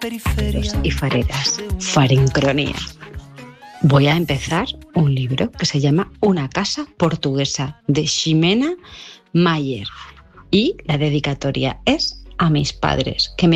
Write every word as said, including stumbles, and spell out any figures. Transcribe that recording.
y fareras, Farincronía. Voy a empezar un libro que se llama Una casa portuguesa, de Ximena Mayer, y la dedicatoria es a mis padres, que me